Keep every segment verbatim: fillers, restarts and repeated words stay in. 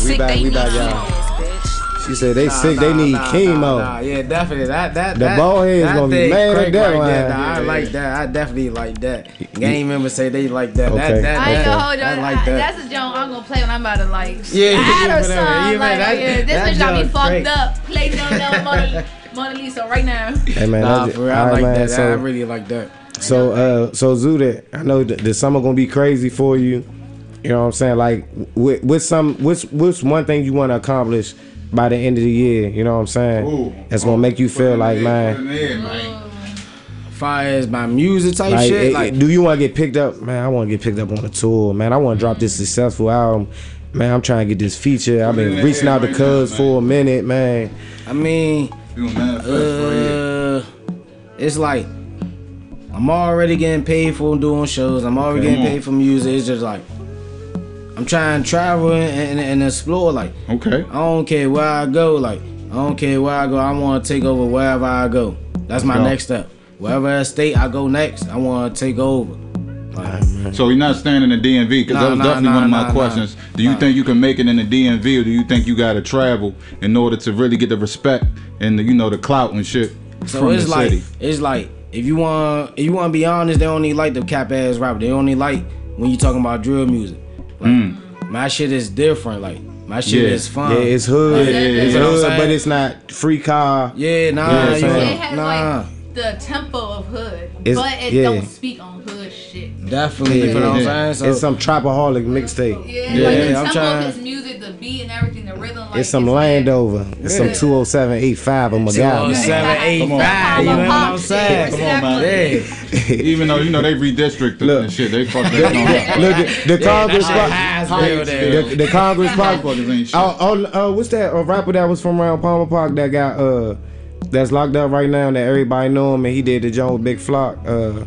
sick, back, they we need back, y'all. chemo. She said they Nah, sick, nah, they need nah, chemo. Nah, nah, yeah, definitely. That that The that, bald head's that gonna be thing mad at crank that right line. there. Nah, I Yeah. like that. I definitely like that. Gang members say they like that. Okay. That that I ain't that, gonna hold you. I I- like that. That's a joke I'm gonna play when I'm about to like Yeah, slide yeah, or whatever. something. Yeah, like, that- yeah, this that bitch got me joke fucked crank. up. Play no no Mona, Mona Lisa right now. Hey man, Nah, that's for real, all I right, like man. that. So, I really like that. so, uh, so Zuda, I know the, the summer gonna be crazy for you. You know what I'm saying? Like, with, with some, what's what's one thing you want to accomplish by the end of the year? You know what I'm saying? Ooh. That's gonna make you feel like, man. Far as my music type Like, shit, it- like do you want to get picked up? Man, I want to get picked up on a tour. Man, I want to drop this successful album. Man, I'm trying to get this feature. I've been reaching out to Cuz for a minute, man. I mean, You gonna manifest for a year. uh, it's like I'm already getting paid for doing shows. I'm already Okay. getting Come on. paid for music. It's just like I'm trying to travel and, and, and explore. Like Okay. I don't care where I go. Like I don't care where I go. I want to take over wherever I go. That's my Go. next step. Wherever state I go next, I want to take over. Like, So you're not staying in the D M V? Because Nah, that was nah, definitely nah, one of my nah, questions. nah. Do you Nah. think you can make it in the D M V, or do you think you gotta travel in order to really get the respect and the, you know, the clout and shit So from it's the like city? it's like if you want if you want to be honest, they only like the cap ass rapper. They only like when you talking about drill music. Like, my shit is different. Like my shit Yeah. is fun. Yeah, it's hood. Yeah, It's you know what I'm hood, saying? but it's not free car. Yeah, nah, You know what I'm you saying? It has nah. like the tempo of hood, It's- but it yeah. don't speak on hood shit. Definitely, you know what I'm saying? So It's some trapaholic mixtape. Yeah, Yeah, like the I'm tempo trying- of his music, the beat and everything, the rhythm. Like It's some like- Landover. It's some Yeah. two oh seven eight five of oh McGowan. seven eight Come on. five. You know what I'm saying? Come on, man. Yeah. Even though you know they redistricted Look. and shit, they fucked that on. Look, the, the Congress, that shit po- high as High hell as there. the, the Congress park. Motherfuckers ain't shit. Oh, oh, uh, what's that? A rapper that was from around Palmer Park that got uh, that's locked up right now that everybody know him and he did the joint with Big Flock. Uh,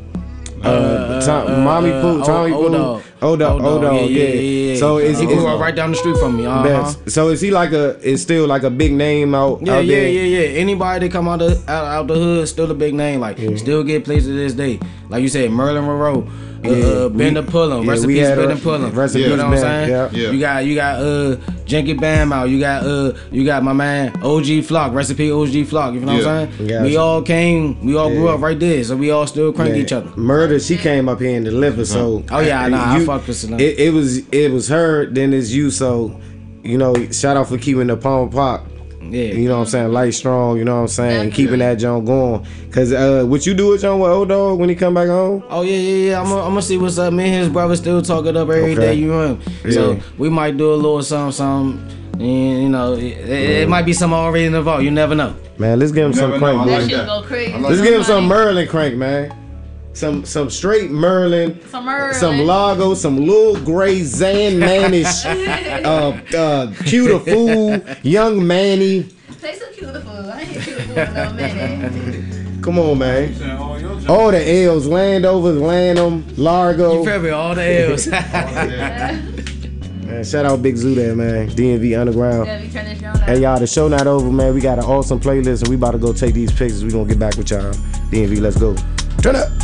uh, Tom, uh, Mommy uh, Pooh, O- Tommy Pooh, O-Dog. O-Dog, O-Dog, O-Dog, yeah, yeah. yeah, yeah. So is he is- grew up right down the street from me. Uh-huh. Best. So is he like a? Is still like a big name out Yeah, out yeah, there? yeah, yeah. Anybody that come out the out, out the hood, still a big name. Like still get plays to this day. Like you said, Merlin Monroe, uh, Yeah, uh, Ben we- the Pullum, yeah, rest in we peace, had a- Ben the Pullum. rest in You peace, know what I'm Ben, saying? yeah. Yeah. You got you got uh Jenky Bam out. You got uh you got my man O G Flock, rest in peace O G Flock. You know what I'm saying? Gotcha. We all came, we all grew Yeah. up right there, so we all still crank Yeah. each other. Murder, she came up here and delivered. So Oh, yeah, nah, I fuck with Sonata. It, it was it was her, then it's you. So you know, shout out for keeping the Palmer Park. Yeah. You know what I'm saying? Light strong. You know what I'm saying? And Definitely. keeping that joint going. Cause uh, what you do with John with O-Dog when he come back home? Oh yeah, yeah, yeah. I'm gonna I'm gonna see what's up. Me and his brother still talk it up every Okay. day. You know, so Yeah. we might do a little something, something. And, you know, it, it might be something already in the vault. You never know. Man, let's give him some Never know. crank, I That boy. like shit that. go crazy. I like Let's that. give him some money. Merlin crank, man. Some some straight Merlin. Some Merlin. Some Lago, some little gray Zan Manish, uh, uh, cuter fool, young Manny. Play some cute food. I ain't cute food in no minute. Come on, man. Saying all your junk. All the L's, Landovers, Lanham, Largo. You feel me? All the L's. Man, shout out Big Zoo there, man. D M V Underground. Yeah, we turn this down. Hey y'all, the show not over, man. We got an awesome playlist and we about to go take these pictures. We gonna get back with y'all. D M V, let's go. Turn up.